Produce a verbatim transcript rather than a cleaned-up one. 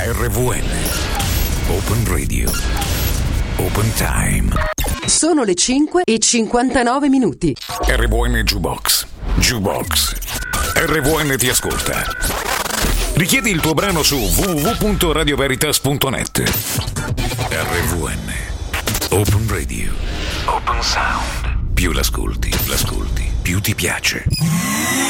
R V N Open Radio Open Time. Sono le cinque e cinquantanove minuti. R V N Jukebox Jukebox R V N ti ascolta. Richiedi il tuo brano su w w w punto radio veritas punto net. R V N Open Radio Open Sound. Più l'ascolti, l'ascolti, più ti piace.